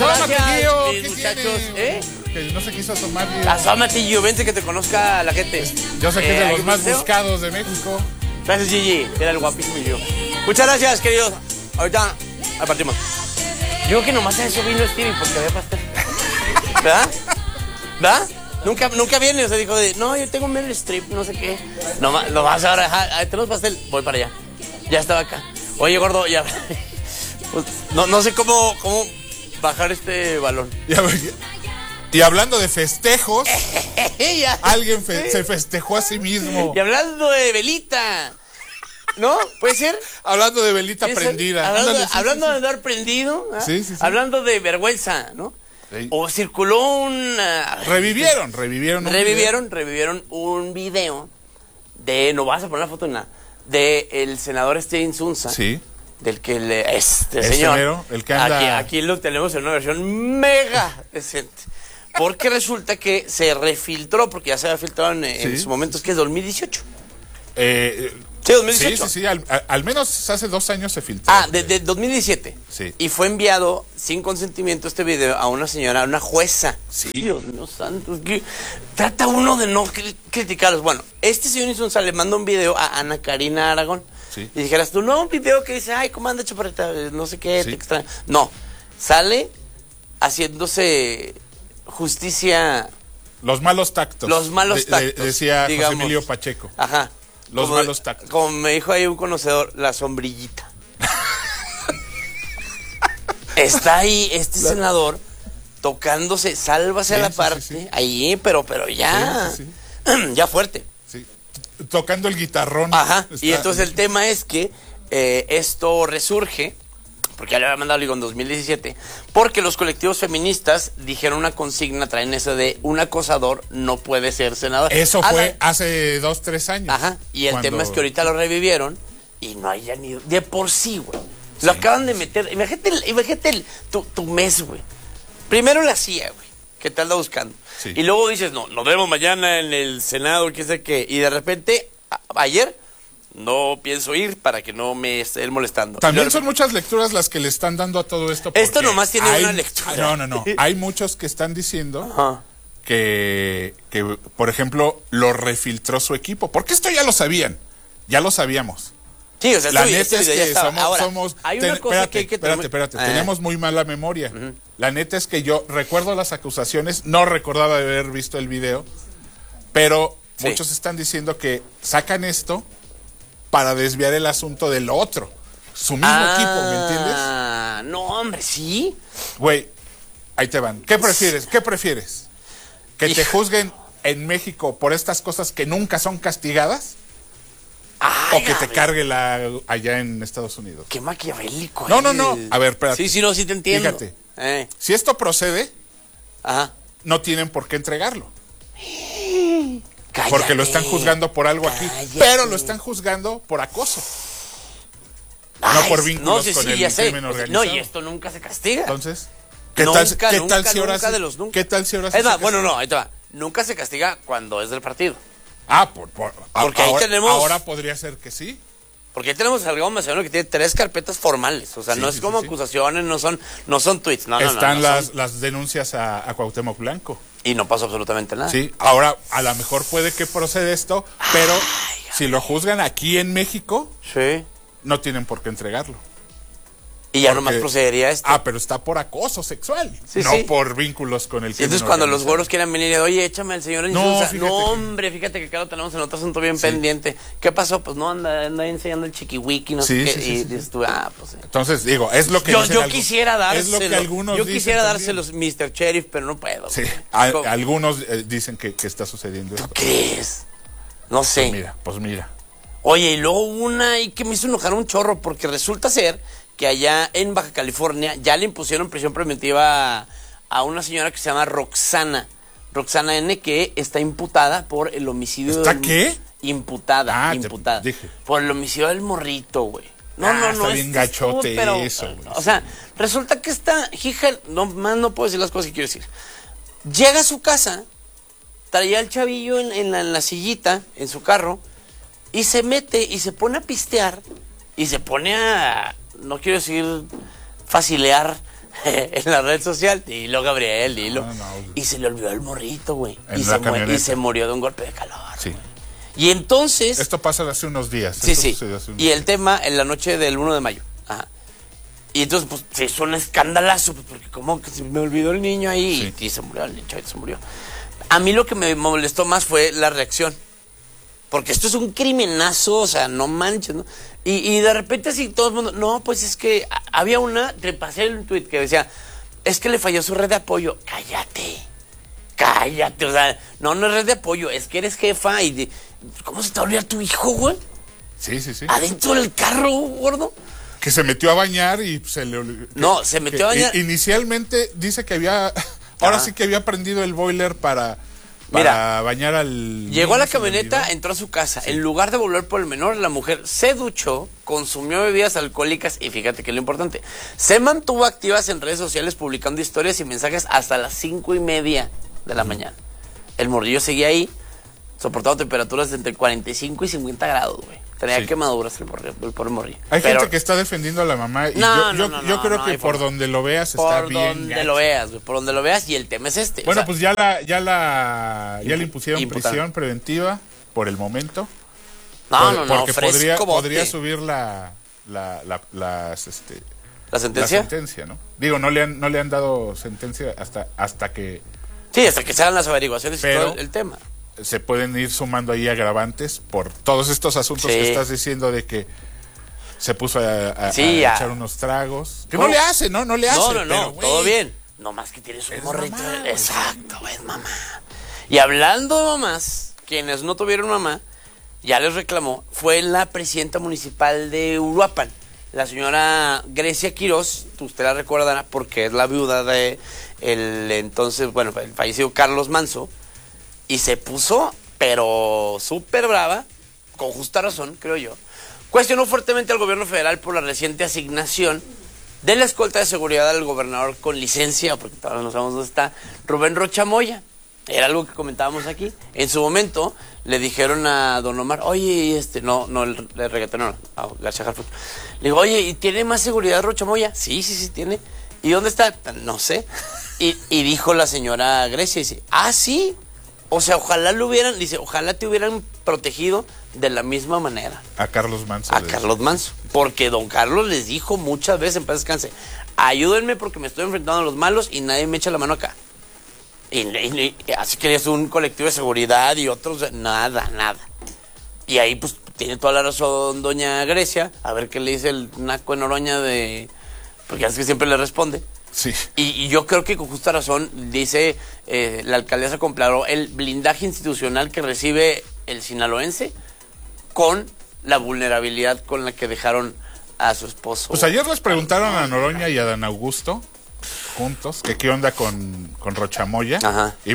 gracias, mis muchachos. Que no se quiso tomar. Asómate, Gio, vente que te conozca la gente. Yo sé que es de los más buscados de México. Gracias, Gigi. Era el guapísimo Gio. Muchas gracias, queridos. Ahorita partimos. Yo creo que nomás a eso vino Stevie porque había pastel. ¿Verdad? ¿Verdad? Nunca viene, o sea, dijo no, yo tengo Meryl Streep, no sé qué. No vas ahora, tenemos pastel, voy para allá. Ya estaba acá. Oye, gordo, ya. Pues, no sé cómo bajar este balón. Y hablando de festejos, alguien se festejó a sí mismo. Y hablando de velita, ¿no? ¿Puede ser? Hablando de velita prendida. Hablando de andar prendido. Sí. Hablando de vergüenza, ¿no? Sí. O circuló Revivieron un video de... No vas a poner la foto en nada. De el senador Steven Sunza. Sí. Del que señor. Mero, el que anda... Aquí lo tenemos en una versión mega decente. Porque resulta que se refiltró, porque ya se había filtrado en su momento, es que es 2018. Sí, 2018. Sí, al menos hace 2 años se filtró. De 2017. Sí. Y fue enviado sin consentimiento este video a una señora, a una jueza. Sí. Dios mío santo, que trata uno de no criticarlos. Bueno, este señor Insunza le manda un video a Ana Karina Aragón. Sí. Y dijeras tú, no, un video que dice, ay, ¿cómo anda, chaparrita? No sé qué, te extraño. No, sale haciéndose justicia. Los malos tactos. Decía digamos, José Emilio Pacheco. Ajá. Los malos tactos. Como me dijo ahí un conocedor, la sombrillita. Está ahí este senador tocándose, sálvase a la parte, ahí, pero ya, ya fuerte. Sí. Tocando el guitarrón. Ajá, y entonces el tema es que esto resurge, porque ya le había mandado, digo, en 2017, porque los colectivos feministas dijeron una consigna, traen eso de un acosador no puede ser senador. Eso fue hace 2-3 años. Ajá, y el tema es que ahorita lo revivieron y no hay ya ni... De por sí, güey. Lo acaban de meter... Imagínate tu mes, güey. Primero la CIA, güey, que te anda buscando. Sí. Y luego dices, no, nos vemos mañana en el Senado, qué sé qué. Y de repente, ayer... No pienso ir para que no me estén molestando. También son muchas lecturas las que le están dando a todo esto. Esto nomás tiene una lectura. No. Hay muchos que están diciendo que, por ejemplo, lo refiltró su equipo. Porque esto ya lo sabían. Ya lo sabíamos. Sí, o sea, la neta es que somos... Hay una cosa que hay que espérate. Tenemos muy mala memoria. La neta es que yo recuerdo las acusaciones. No recordaba haber visto el video. Pero muchos están diciendo que sacan esto para desviar el asunto del otro. Su mismo equipo, ¿me entiendes? No, hombre, ¿sí? Güey, ahí te van. ¿Qué prefieres? ¿Que te juzguen en México por estas cosas que nunca son castigadas? ¿O que te cargue allá en Estados Unidos? Qué maquiavélico. No. A ver, espérate. Sí, te entiendo. Fíjate. Si esto procede, no tienen por qué entregarlo. Cállate, porque lo están juzgando por algo aquí, pero lo están juzgando por acoso. No por vínculos con el crimen organizado. No, y esto nunca se castiga. Entonces, ¿qué tal si ahora sí? Es más, bueno, ahí te va. Nunca se castiga cuando es del partido. Porque ahí tenemos... Ahora podría ser que sí. Porque ahí tenemos algo más que tiene 3 carpetas formales. O sea, no es como acusaciones, no son tweets. Están las denuncias a Cuauhtémoc Blanco. Y no pasó absolutamente nada. Sí, ahora a lo mejor puede que proceda esto, pero si lo juzgan aquí en México, no tienen por qué entregarlo. Y ya nomás procedería esto. Pero está por acoso sexual, por vínculos con el crimen. Entonces cuando los güeros quieran venir, oye, échame al señor Insunza. No, hombre, fíjate que acá lo tenemos en otro asunto bien pendiente. ¿Qué pasó? Pues no, anda enseñando el chiquiwiki, no sé qué. Y dices tú, pues Entonces, digo, es lo que yo quisiera dárselo. Es lo que algunos yo quisiera dárselos, Mr. Sheriff, pero no puedo. Sí, algunos dicen que está sucediendo esto. ¿Tú crees? No sé. Pues mira. Oye, y luego una y que me hizo enojar un chorro, porque resulta ser que allá en Baja California ya le impusieron prisión preventiva a una señora que se llama Roxana N., que está imputada por el homicidio. ¿Está qué? Imputada. Por el homicidio del morrito, güey. No. Está bien gachote eso. O sea, resulta que esta hija, no puedo decir las cosas que quiero decir. Llega a su casa, traía al chavillo en la sillita, en su carro, y se mete y se pone a pistear y se pone a... No quiero decir facilear en la red social, dilo, Gabriel, dilo. No. Y se le olvidó el morrito, güey. En Y, la camioneta. y se murió de un golpe de calor. Sí. Y entonces... Esto pasa de hace unos días. Sí, Esto sí. sucedió hace unos Y el días. tema en la noche del 1 de mayo. Ajá. Y entonces, pues, se hizo un escandalazo, pues, porque como que se me olvidó el niño ahí y se murió, el niño se murió. A mí lo que me molestó más fue la reacción. Porque esto es un criminazo, o sea, no manches, ¿no? Y de repente así todo el mundo, no, pues es que había una, te pasé un tweet que decía, es que le falló su red de apoyo. Cállate, o sea, no es red de apoyo, es que eres jefa y ¿cómo se te va a olvidar tu hijo, güey? Sí. Adentro del carro, gordo. Que se metió a bañar y se le olvidó. No, se metió a bañar. Inicialmente dice que había, ahora sí que había prendido el boiler para bañar al... Llegó a la niño, se le camioneta, olvidó. entró a su casa. En lugar de volver por el menor, la mujer se duchó, consumió bebidas alcohólicas y fíjate que es lo importante. Se mantuvo activas en redes sociales publicando historias y mensajes hasta las 5:30 de la mañana. El morrillo seguía ahí, soportando temperaturas de entre 45 y 50 grados, güey. Tenía quemaduras el pobre morrillo. Hay gente que está defendiendo a la mamá y yo creo que por donde lo veas está bien. Por donde lo veas, güey, por donde lo veas, y el tema es este. Bueno, o sea, pues ya le impusieron prisión preventiva por el momento. Porque podría subir la sentencia, ¿no? Digo, no le han dado sentencia hasta que... Sí, hasta que se hagan las averiguaciones y Pero todo el tema. Se pueden ir sumando ahí agravantes por todos estos asuntos que estás diciendo de que se puso a echar unos tragos. Que no le hace, ¿no? No le hace. No, todo bien. No más que tienes un morrito. Mamá, exacto, es mamá. Y hablando de mamás, quienes no tuvieron mamá, ya les reclamó, fue la presidenta municipal de Uruapan, la señora Grecia Quirós, usted la recordará porque es la viuda de el fallecido Carlos Manso, y se puso, pero súper brava, con justa razón, creo yo. Cuestionó fuertemente al gobierno federal por la reciente asignación de la escolta de seguridad al gobernador con licencia, porque todavía no sabemos dónde está, Rubén Rocha Moya. Era algo que comentábamos aquí. En su momento le dijeron a don Omar, oye, el reggaetonero, a García Harfuch. Le digo, oye, ¿y tiene más seguridad Rocha Moya? Sí, tiene. ¿Y dónde está? No sé. Y dijo la señora Grecia, dice, sí. O sea, ojalá te hubieran protegido de la misma manera. A Carlos Manso. Carlos Manso. Porque don Carlos les dijo muchas veces, en paz descanse, ayúdenme porque me estoy enfrentando a los malos y nadie me echa la mano acá. Y así que es un colectivo de seguridad y otros, nada. Y ahí pues tiene toda la razón doña Grecia, a ver qué le dice el naco en Oroña porque es que siempre le responde. Sí. Y yo creo que con justa razón dice la alcaldesa comparó el blindaje institucional que recibe el sinaloense con la vulnerabilidad con la que dejaron a su esposo. Pues ayer les preguntaron a Noroña y a Dan Augusto juntos que qué onda con Rocha Moya. Ajá. Y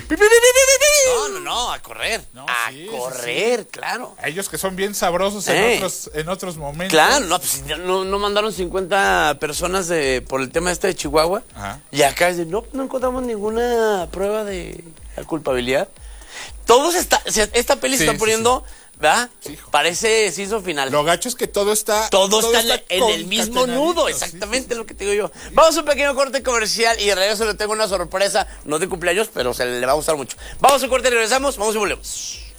No, a correr. Sí. Claro. A ellos que son bien sabrosos en otros momentos. Claro, no mandaron 50 personas por el tema de Chihuahua. Ajá. Y acá no encontramos ninguna prueba de la culpabilidad. Esta peli se está poniendo, ¿verdad? Sí. Parece season final. Lo gacho es que todo está en el mismo nudo, exactamente lo que te digo yo. Vamos a un pequeño corte comercial y de regreso le tengo una sorpresa, no de cumpleaños, pero se le va a gustar mucho. Vamos a un corte y regresamos, vamos y volvemos.